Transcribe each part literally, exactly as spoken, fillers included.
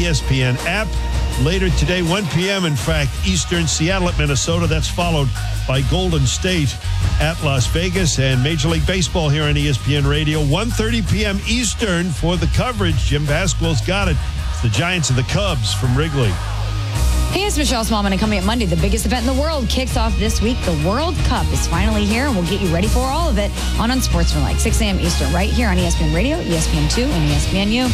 E S P N app. Later today, one p.m., in fact, Eastern, Seattle at Minnesota. That's followed by Golden State at Las Vegas. And Major League Baseball here on E S P N Radio, one thirty p.m. Eastern for the coverage. Jim Vasquez got it. It's the Giants and the Cubs from Wrigley. Hey, it's Michelle Smallman, and coming up Monday, the biggest event in the world kicks off this week. The World Cup is finally here, and we'll get you ready for all of it on Unsportsmanlike, six a.m. Eastern, right here on E S P N Radio, E S P N two, and E S P N U.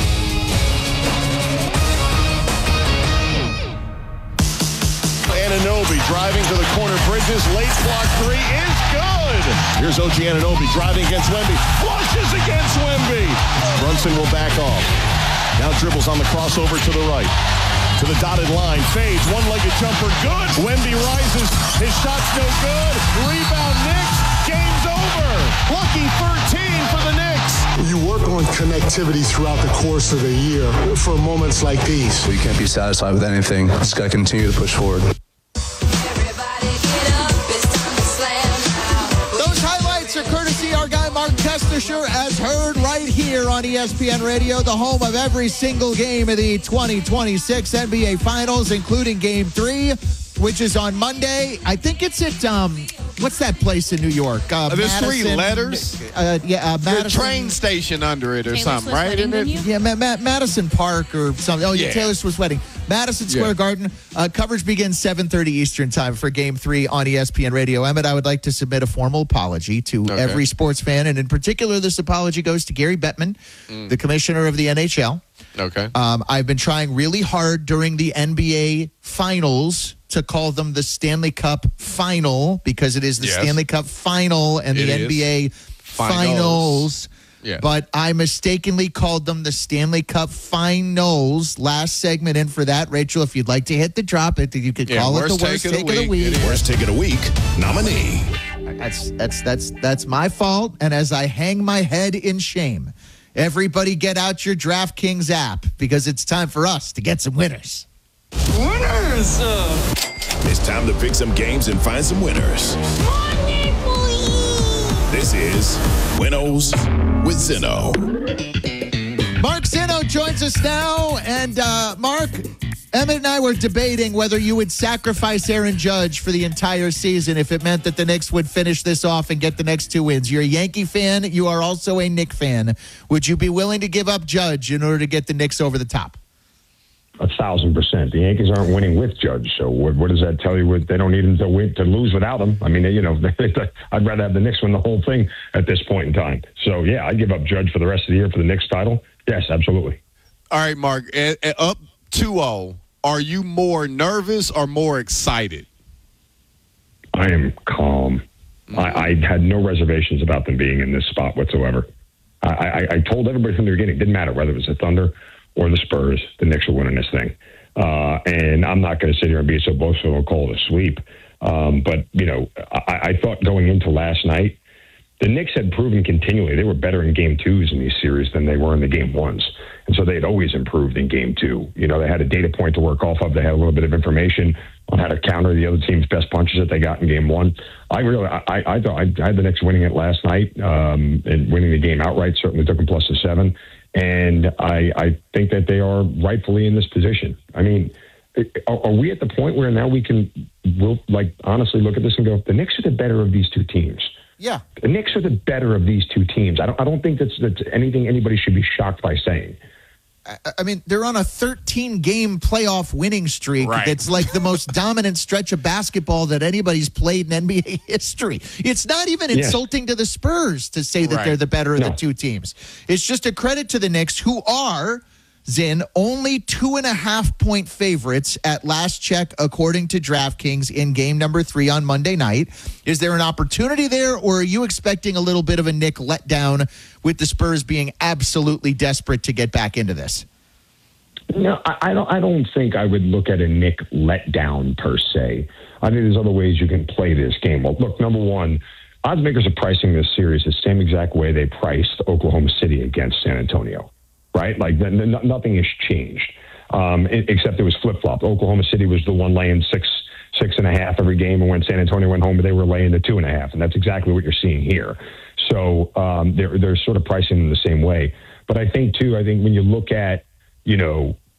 Anunoby driving to the corner bridges. Late block three is good. Here's O G Anunoby driving against Wemby. Flushes against Wemby. Brunson will back off. Now dribbles on the crossover to the right. To the dotted line. Fades. One-legged jumper. Good. Wemby rises. His shot's no good. Rebound Knicks. Game's over. Lucky thirteen for the Knicks. You work on connectivity throughout the course of the year for moments like these. We can't be satisfied with anything. Just got to continue to push forward. Courtesy our guy Mark Testesher, as heard right here on E S P N Radio, the home of every single game of the twenty twenty-six N B A Finals, including Game Three, which is on Monday. I think it's at um, what's that place in New York? Uh, There's Madison, three letters. Uh, yeah, uh, There's Madison. a train station under it or Taylor something, Swift's right? Isn't it? venue? Yeah, Ma- Ma- Madison Park or something. Oh, yeah, Yeah. Taylor Swift's wedding. Madison Square Yeah. Garden. Uh, coverage begins seven thirty Eastern time for Game three on E S P N Radio. Emmett, I would like to submit a formal apology to Okay. every sports fan, and in particular, this apology goes to Gary Bettman, Mm. the commissioner of the N H L. Okay. Um, I've been trying really hard during the N B A Finals to call them the Stanley Cup Final because it is the Yes. Stanley Cup Final and It the is. N B A Finals. Finals. Yeah. But I mistakenly called them the Stanley Cup Finals. Last segment in for that. Rachel, if you'd like to hit the drop, it you could Yeah, call it worst the worst take take, of the of the week. week. It is. Worst take of the week nominee. That's that's that's that's my fault. And as I hang my head in shame, everybody get out your DraftKings app because it's time for us to get some winners. Winners! It's time to pick some games and find some winners. This is Winnows with Zinno. Mark Zinno joins us now. And uh, Mark, Emmett and I were debating whether you would sacrifice Aaron Judge for the entire season if it meant that the Knicks would finish this off and get the next two wins. You're a Yankee fan. You are also a Knick fan. Would you be willing to give up Judge in order to get the Knicks over the top? A thousand percent. The Yankees aren't winning with Judge, so what, what does that tell you? They don't need him to win to lose without him. I mean, you know, I'd rather have the Knicks win the whole thing at this point in time. So yeah, I'd give up Judge for the rest of the year for the Knicks title. Yes, absolutely. All right, Mark. Uh, uh, up two oh. Are you more nervous or more excited? I am calm. Mm-hmm. I, I had no reservations about them being in this spot whatsoever. I, I, I told everybody from the beginning, it didn't matter whether it was the Thunder or the Spurs, the Knicks are winning this thing. Uh, and I'm not going to sit here and be so boastful and call it a sweep. Um, but, you know, I, I thought going into last night, the Knicks had proven continually they were better in game twos in these series than they were in the game ones. And so they had always improved in game two. You know, they had a data point to work off of. They had a little bit of information on how to counter the other team's best punches that they got in game one. I really, I, I thought I had the Knicks winning it last night um, and winning the game outright. Certainly took them plus a seven. And I, I think that they are rightfully in this position. I mean, are, are we at the point where now we can, we'll like honestly look at this and go, the Knicks are the better of these two teams. Yeah. The Knicks are the better of these two teams. I don't, I don't think that's, that's anything anybody should be shocked by saying. I mean, they're on a thirteen-game playoff winning streak. Right. That's like the most dominant stretch of basketball that anybody's played in N B A history. It's not even Yes. insulting to the Spurs to say that Right. they're the better of No. the two teams. It's just a credit to the Knicks, who are, Zin, only two and a half point favorites at last check, according to DraftKings, in game number three on Monday night. Is there an opportunity there, or are you expecting a little bit of a Knick letdown with the Spurs being absolutely desperate to get back into this? No, I, I don't. I don't think I would look at a Knick letdown per se. I think there's other ways you can play this game. Well, look, number one, odds makers are pricing this series the same exact way they priced Oklahoma City against San Antonio. Right? Like the, the, nothing has changed, um, it, except it was flip-flopped. Oklahoma City was the one laying six, six and a half every game, and when San Antonio went home, they were laying the two and a half, and that's exactly what you're seeing here. So um, they're they're sort of pricing them the same way. But I think too, I think when you look at, you know,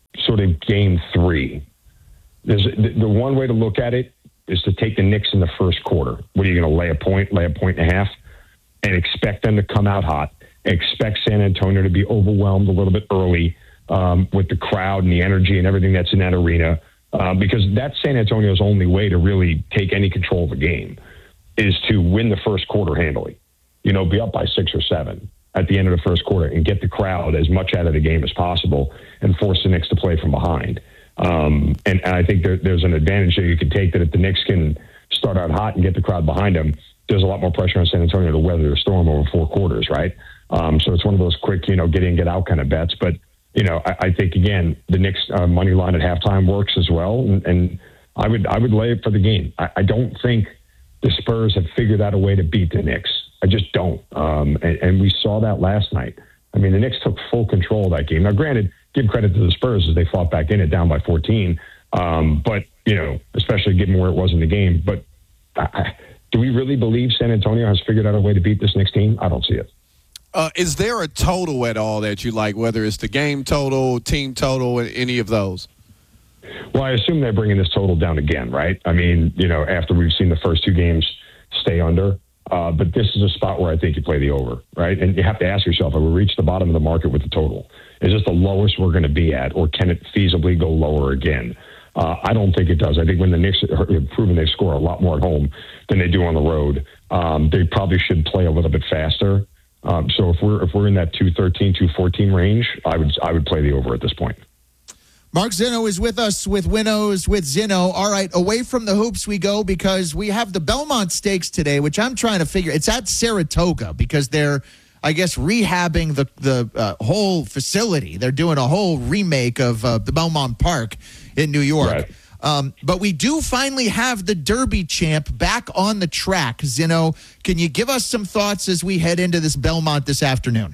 sort of game three. There's the, the one way to look at it is to take the Knicks in the first quarter. What are you going to lay a point, lay a point and a half, and expect them to come out hot? Expect San Antonio to be overwhelmed a little bit early um, with the crowd and the energy and everything that's in that arena, uh, because that's San Antonio's only way to really take any control of the game is to win the first quarter handily. You know, be up by six or seven at the end of the first quarter and get the crowd as much out of the game as possible and force the Knicks to play from behind. Um, and, and I think there, there's an advantage that you can take that if the Knicks can start out hot and get the crowd behind them, there's a lot more pressure on San Antonio to weather the storm over four quarters, right? Um, so it's one of those quick, you know, get in, get out kind of bets. But, you know, I, I think, again, the Knicks uh, money line at halftime works as well. And, and I would I would lay it for the game. I, I don't think the Spurs have figured out a way to beat the Knicks. I just don't. Um, and, and we saw that last night. I mean, the Knicks took full control of that game. Now, granted, give credit to the Spurs as they fought back in it down by fourteen. Um, but, you know, especially given where it was in the game. But I, do we really believe San Antonio has figured out a way to beat this Knicks team? I don't see it. Uh, is there a total at all that you like, whether it's the game total, team total, any of those? Well, I assume they're bringing this total down again, right? I mean, you know, after we've seen the first two games stay under. Uh, but this is a spot where I think you play the over, right? And you have to ask yourself, have we reached the bottom of the market with the total? Is this the lowest we're going to be at, or can it feasibly go lower again? Uh, I don't think it does. I think when the Knicks have proven they score a lot more at home than they do on the road, um, they probably should play a little bit faster. Um, so if we're if we're in that two thirteen, two fourteen range, I would I would play the over at this point. Mark Zinno is with us with Winnows with Zinno. All right, away from the hoops we go because we have the Belmont Stakes today, which I'm trying to figure. It's at Saratoga because they're, I guess, rehabbing the the uh, whole facility. They're doing a whole remake of uh, the Belmont Park in New York. Right. Um, but we do finally have the Derby champ back on the track. Zinno, can you give us some thoughts as we head into this Belmont this afternoon?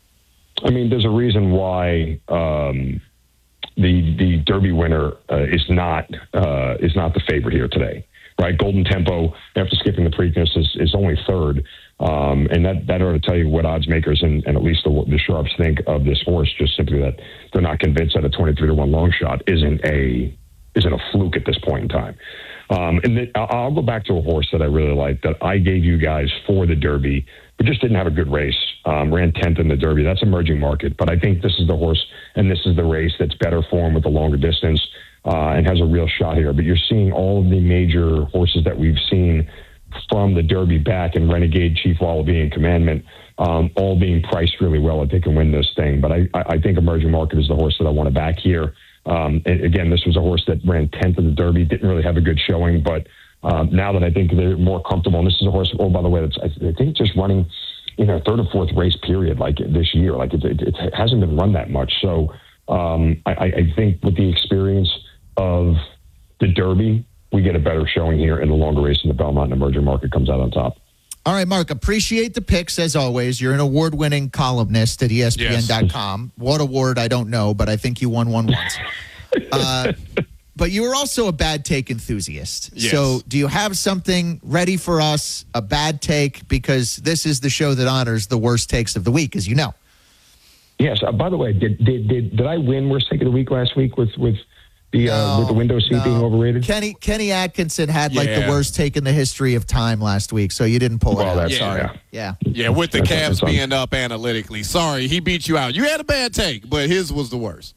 I mean, there's a reason why um, the the Derby winner uh, is not uh, is not the favorite here today, right? Golden Tempo, after skipping the Preakness, is, is only third, um, and that that ought to tell you what odds makers and, and at least the, the sharps think of this horse. Just simply that they're not convinced that a twenty-three to one long shot isn't a isn't a fluke at this point in time. Um, and the, I'll go back to a horse that I really like that I gave you guys for the Derby, but just didn't have a good race. Um, ran tenth in the Derby. That's emerging market. But I think this is the horse and this is the race that's better for him with the longer distance uh, and has a real shot here. But you're seeing all of the major horses that we've seen from the Derby back and Renegade, Chief Wallaby, and Commandment um, all being priced really well that they can win this thing. But I, I think emerging market is the horse that I want to back here. Um, and again, this was a horse that ran tenth in the Derby, didn't really have a good showing, but um, now that I think they're more comfortable, and this is a horse, oh, by the way, that's, I think just running, you know, third or fourth race period like this year. Like it, it, it hasn't been run that much. So um, I, I think with the experience of the Derby, we get a better showing here in the longer race, and the Belmont and emerging market comes out on top. All right, Mark, appreciate the picks as always. You're an award-winning columnist at E S P N dot com. Yes. What award, I don't know, but I think you won one once. uh, but you were also a bad take enthusiast. Yes. So do you have something ready for us, a bad take? Because this is the show that honors the worst takes of the week, as you know. Yes. Uh, by the way, did, did did did I win worst take of the week last week with with the uh, no, with the window seat no. being overrated? Kenny Kenny Atkinson had like Yeah. the worst take in the history of time last week, so you didn't pull Well, it out. that's- Sorry. yeah. Yeah. Yeah, with the That's- Cavs that's on- being up analytically. Sorry, he beat you out. You had a bad take, but his was the worst.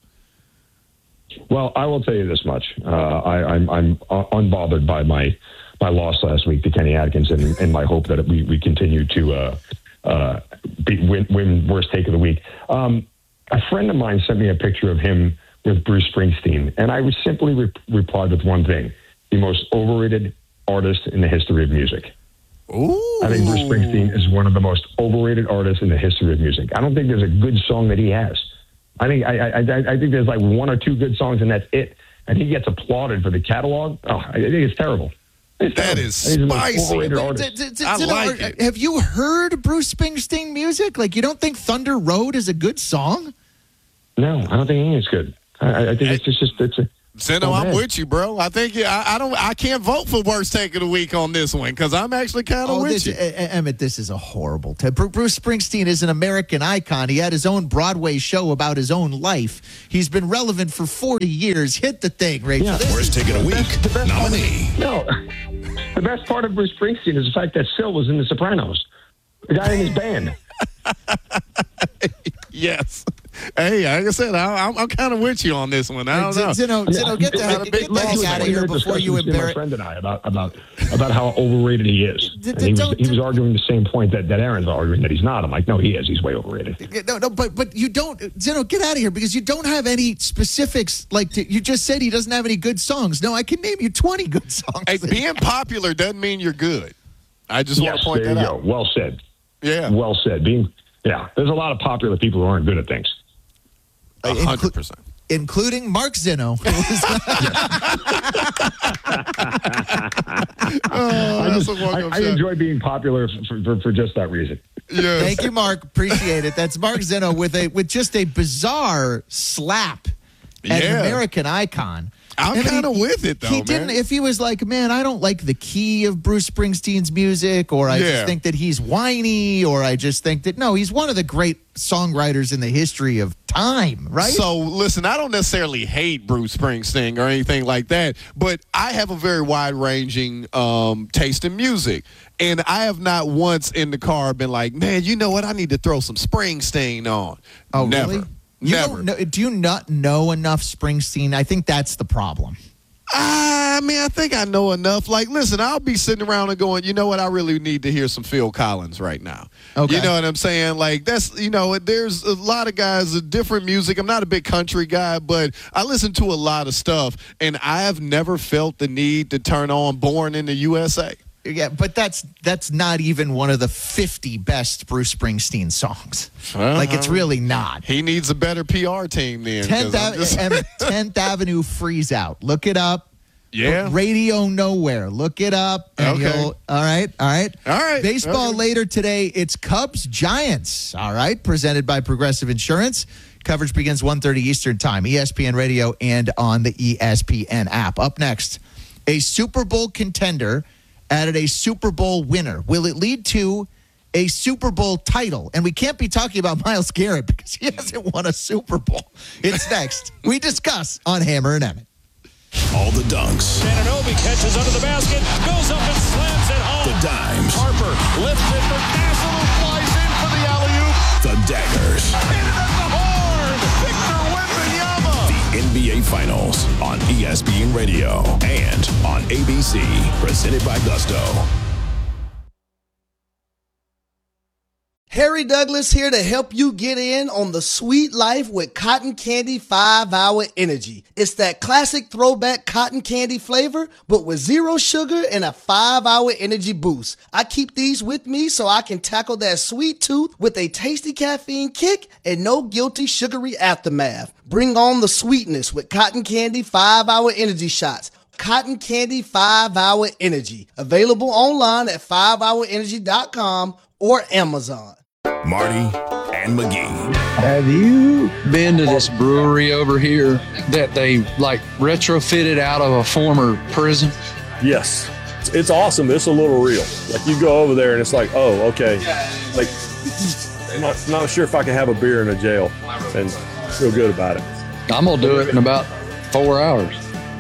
Well, I will tell you this much: uh, I, I'm I'm unbothered by my my loss last week to Kenny Atkinson, and my hope that we we continue to uh, uh, be, win, win worst take of the week. Um, a friend of mine sent me a picture of him with Bruce Springsteen, and I would simply re- replied with one thing: the most overrated artist in the history of music. Ooh. I think Bruce Springsteen is one of the most overrated artists in the history of music. I don't think there's a good song that he has. I think I, I, I think there's like one or two good songs, and that's it. And he gets applauded for the catalog. Oh, I think it's terrible. It's That terrible. is I think he's the most spicy. overrated D- artist. d- d- I d- like are- it. Have you heard Bruce Springsteen music? Like, you don't think Thunder Road is a good song? No, I don't think any is good. I, I think it's just, just it's a Zeno, Oh, I'm man. with you, bro. I think yeah, I, I don't. I can't vote for worst take of the week on this one because I'm actually kind of Oh, with this, you. E- E- Emmett, this is a horrible. T- Bru- Bruce Springsteen is an American icon. He had his own Broadway show about his own life. He's been relevant for forty years. Hit the thing, Rachel. Yeah. This Worst is- take of the week The best part nominee. of, no, the best part of Bruce Springsteen is the fact that Sil was in The Sopranos. The guy in his band. Yes. Hey, like I said, I, I'm, I'm kind of with you on this one. I don't know. Zeno, I mean, Zeno, get the I- heck, I- get the I- heck I- out of I- here I- before you discussions between my embarrass. friend and I about about about how overrated he is. D- And he was, don't- he was arguing the same point that, that Aaron's arguing that he's not. I'm like, no, he is. He's way overrated. No, no, but but you don't, Zeno, get out of here because you don't have any specifics. Like to, you just said, he doesn't have any good songs. No, I can name you twenty good songs. Hey, being popular doesn't mean you're good. I just want Yes, to point there that you out. go. Well said. Yeah, Well said. Being yeah, there's a lot of popular people who aren't good at things. a Inclu- hundred percent. including Mark Zeno. who is- Oh, I, that's just, a welcome I, I shot. enjoy being popular for, for, for just that reason. Yes. Thank you, Mark. Appreciate it. That's Mark Zeno with a with just a bizarre slap at Yeah. an American icon. I'm And he- kind of with it though, He man. didn't. If he was like, man, I don't like the key of Bruce Springsteen's music, or I Yeah. just think that he's whiny, or I just think that no, he's one of the great songwriters in the history of time, right? So listen, I don't necessarily hate Bruce Springsteen or anything like that, but I have a very wide-ranging um, taste in music, and I have not once in the car been like, man, you know what? I need to throw some Springsteen on. oh, Never. really? You Never. don't know, do you not know enough Springsteen? I think that's the problem. I mean, I think I know enough. Like, listen, I'll be sitting around and going, you know what? I really need to hear some Phil Collins right now. Okay. You know what I'm saying? Like, that's, you know, there's a lot of guys with different music. I'm not a big country guy, but I listen to a lot of stuff, and I have never felt the need to turn on Born in the U S A. Yeah, but that's that's not even one of the fifty best Bruce Springsteen songs. Uh-huh. Like, it's really not. He needs a better P R team then. 'cause tenth, I'm Ave- just- Em- tenth Avenue Freeze Out. Look it up. Yeah. Radio Nowhere. Look it up. And Okay. you'll, all right. All right. All right. Baseball Okay. later today. It's Cubs Giants. All right. Presented by Progressive Insurance. Coverage begins one thirty Eastern Time. E S P N Radio and on the E S P N app. Up next, a Super Bowl contender added a Super Bowl winner. Will it lead to a Super Bowl title? And we can't be talking about Myles Garrett because he hasn't won a Super Bowl. It's next. We discuss on Hammer and Emmett. All the dunks, Ananobi catches under the basket, goes up and slams it home. the dimes, Harper lifts it for Castle, who flies in for the alley-oop. the daggers. Hit it at the horn. Victor Wembanyama. The N B A Finals on E S P N Radio and on A B C. Presented by Gusto. Harry Douglas here to help you get in on the sweet life with Cotton Candy five hour Energy. It's that classic throwback cotton candy flavor, but with zero sugar and a five hour energy boost. I keep these with me so I can tackle that sweet tooth with a tasty caffeine kick and no guilty sugary aftermath. Bring on the sweetness with Cotton Candy five hour Energy shots. Cotton Candy five hour Energy. Available online at five hour energy dot com or Amazon. Marty and McGee. Have you been to this brewery over here that they like retrofitted out of a former prison? Yes. It's, it's awesome. It's a little real. Like you go over there and it's like, oh, okay. Like, I'm not, not sure if I can have a beer in a jail and feel good about it. I'm going to do it in about four hours.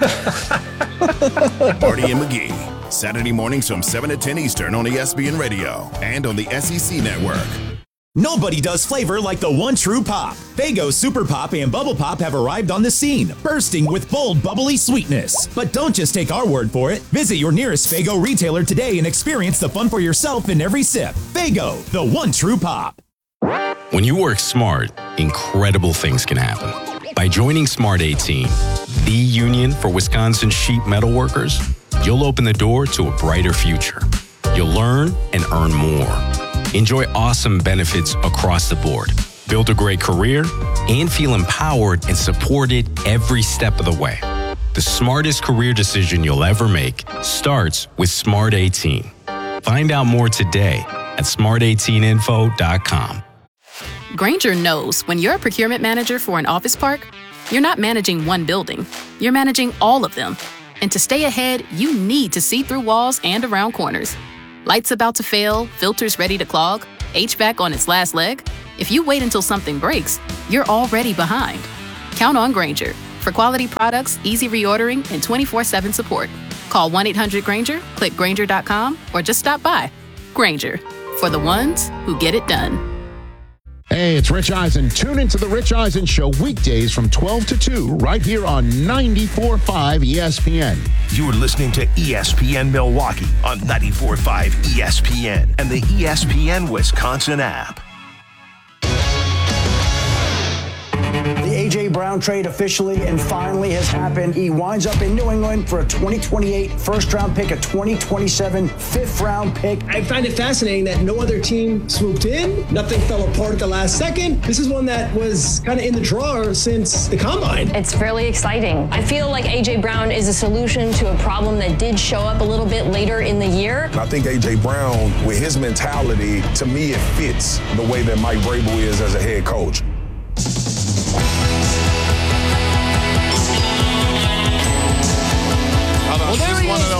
Marty and McGee. Saturday mornings from seven to ten Eastern on E S P N Radio and on the S E C Network. Nobody does flavor like the one true pop. Faygo Super Pop and Bubble Pop have arrived on the scene, bursting with bold, bubbly sweetness. But don't just take our word for it. Visit your nearest Faygo retailer today and experience the fun for yourself in every sip. Faygo, the one true pop. When you work smart, incredible things can happen. By joining Smart eighteen, the union for Wisconsin sheet metal workers, you'll open the door to a brighter future. You'll learn and earn more. Enjoy awesome benefits across the board. Build a great career and feel empowered and supported every step of the way. The smartest career decision you'll ever make starts with Smart eighteen. Find out more today at smart eighteen info dot com. Grainger knows when you're a procurement manager for an office park, You're not managing one building, you're managing all of them. And to stay ahead, you need to see through walls and around corners. Lights about to fail, filters ready to clog, H V A C on its last leg? If you wait until something breaks, you're already behind. Count on Grainger for quality products, easy reordering, and twenty-four seven support. Call one eight hundred Grainger, click Grainger dot com, or just stop by. Grainger, for the ones who get it done. Hey, it's Rich Eisen. Tune into the Rich Eisen Show weekdays from twelve to two right here on ninety-four point five E S P N. You're listening to E S P N Milwaukee on ninety-four point five E S P N and the E S P N Wisconsin app. The A J. Brown trade officially and finally has happened. He winds up in New England for a twenty twenty-eight first-round pick, a twenty twenty-seven fifth-round pick. I find it fascinating that no other team swooped in. Nothing fell apart at the last second. This is one that was kind of in the drawer since the Combine. It's fairly exciting. I feel like A J. Brown is a solution to a problem that did show up a little bit later in the year. I think A J. Brown, with his mentality, to me, it fits the way that Mike Vrabel is as a head coach.